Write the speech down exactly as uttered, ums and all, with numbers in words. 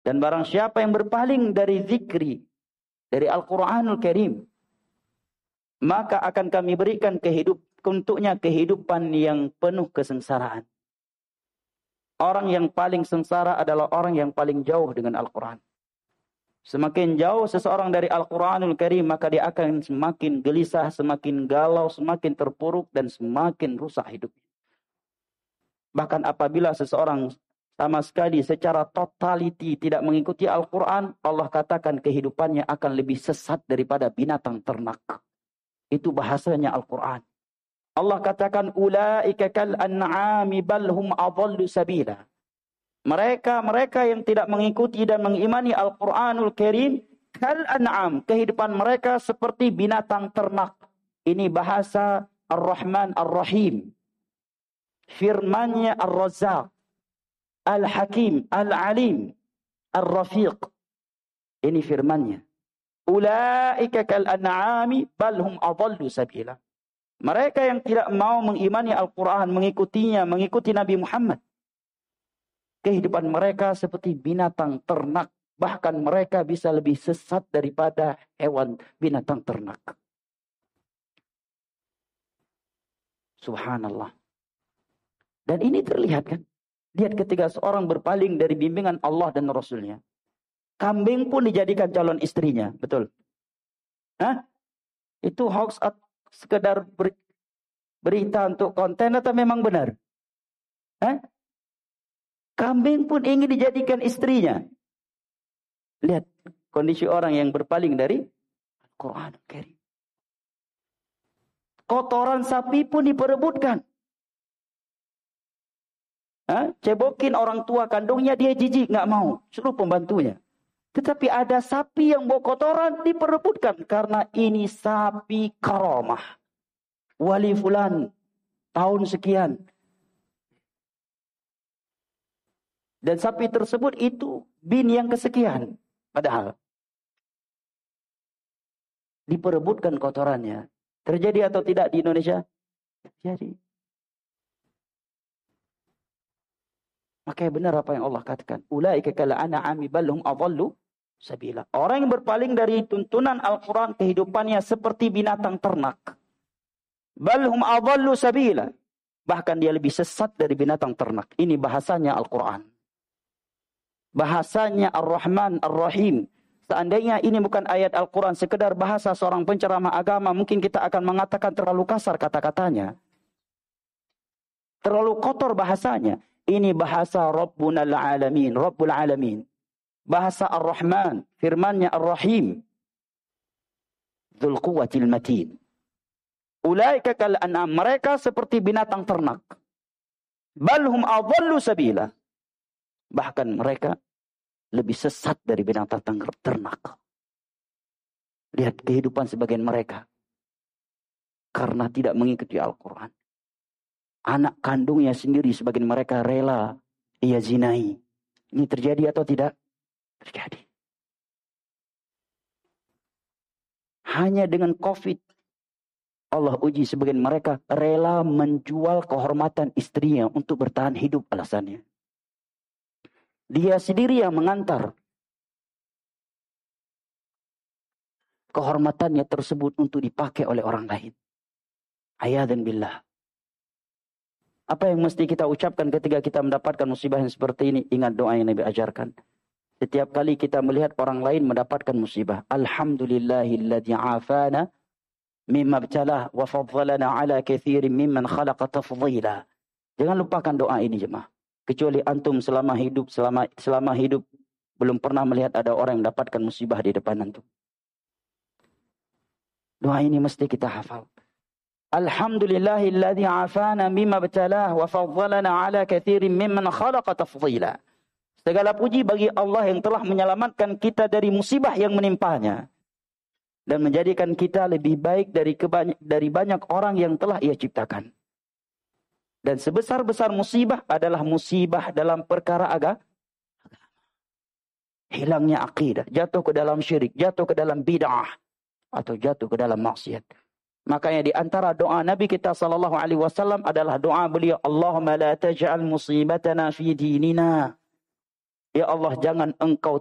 Dan barang siapa yang berpaling dari zikri, dari Al-Quranul Karim, maka akan kami berikan kehidup, untuknya kehidupan yang penuh kesengsaraan. Orang yang paling sengsara adalah orang yang paling jauh dengan Al-Quran. Semakin jauh seseorang dari Al-Quranul Karim, maka dia akan semakin gelisah, semakin galau, semakin terpuruk, dan semakin rusak hidupnya. Bahkan apabila seseorang sama sekali secara totality tidak mengikuti Al-Quran, Allah katakan kehidupannya akan lebih sesat daripada binatang ternak. Itu bahasanya Al-Quran. Allah katakan, ulaika kal an'ami bal hum adallu sabila. Mereka, mereka yang tidak mengikuti dan mengimani Al-Quranul Karim, kal an'am, kehidupan mereka seperti binatang ternak. Ini bahasa Ar-Rahman Ar-Rahim. Firmannya Ar-Razzaq, Al-Hakim, Al-Alim, Ar-Rafiq. Ini firmannya. Ulaika kal an'ami bal hum adallu sabila. Mereka yang tidak mau mengimani Al-Quran, mengikutinya, mengikuti Nabi Muhammad, kehidupan mereka seperti binatang ternak. Bahkan mereka bisa lebih sesat daripada hewan binatang ternak. Subhanallah. Dan ini terlihat kan? Lihat ketika seorang berpaling dari bimbingan Allah dan Rasulnya. Kambing pun dijadikan calon istrinya. Betul? Hah? Itu hoax atau sekedar ber, berita untuk konten atau memang benar? Hah? Kambing pun ingin dijadikan istrinya. Lihat kondisi orang yang berpaling dari Al-Quran Al-Karim. Kotoran sapi pun diperebutkan. Hah? Cebokin orang tua kandungnya, dia jijik, nggak mau, suruh pembantunya. Tetapi ada sapi yang bawa kotoran diperebutkan karena ini sapi karamah. Wali fulan tahun sekian. Dan sapi tersebut itu bin yang kesekian. Padahal diperebutkan kotorannya. Terjadi atau tidak di Indonesia? Terjadi. Makanya benar apa yang Allah katakan. Ulaika kal an'ami bal hum adallu sabila. Orang yang berpaling dari tuntunan Al-Quran, kehidupannya seperti binatang ternak. Bal hum adallu sabila. Bahkan dia lebih sesat dari binatang ternak. Ini bahasanya Al-Quran. Bahasanya Ar-Rahman Ar-Rahim. Seandainya ini bukan ayat Al-Quran, sekedar bahasa seorang penceramah agama, mungkin kita akan mengatakan terlalu kasar kata-katanya. Terlalu kotor bahasanya. Ini bahasa Rabbunal Alamin, Rabbul Alamin. Bahasa Ar-Rahman, firmannya Ar-Rahim. Dzul Quwwatil Matin. Ulaika kal an'am, mereka seperti binatang ternak. Bal hum adallu sabila. Bahkan mereka lebih sesat dari binatang ternak. Lihat kehidupan sebagian mereka. Karena tidak mengikuti Al-Quran. Anak kandungnya sendiri sebagian mereka rela ia zinai. Ini terjadi atau tidak? Terjadi. Hanya dengan COVID Allah uji sebagian mereka rela menjual kehormatan istrinya untuk bertahan hidup alasannya. Dia sendiri yang mengantar kehormatannya tersebut untuk dipakai oleh orang lain. Ayadzan billah. Apa yang mesti kita ucapkan ketika kita mendapatkan musibah yang seperti ini? Ingat doa yang Nabi ajarkan. Setiap kali kita melihat orang lain mendapatkan musibah. Alhamdulillahilladzi afana mimma btalah wa faddalana ala katsirin mimman khalaqa tafdhila. Jangan lupakan doa ini jemaah. Kecuali antum selama hidup selama selama hidup belum pernah melihat ada orang yang mendapatkan musibah di depan antum. Doa ini mesti kita hafal. Alhamdulillahilladzi afana mimma btalah wa faddalana ala katsirin mimman khalaqa tafdhila. Segala puji bagi Allah yang telah menyelamatkan kita dari musibah yang menimpanya dan menjadikan kita lebih baik dari kebany- dari banyak orang yang telah Ia ciptakan. Dan sebesar-besar musibah adalah musibah dalam perkara agama. Hilangnya akidah, jatuh ke dalam syirik, jatuh ke dalam bid'ah, atau jatuh ke dalam maksiat. Makanya di antara doa Nabi kita sallallahu alaihi wasallam adalah doa beliau, Allahumma la taj'al musibatana fi dinina Ya Allah, jangan Engkau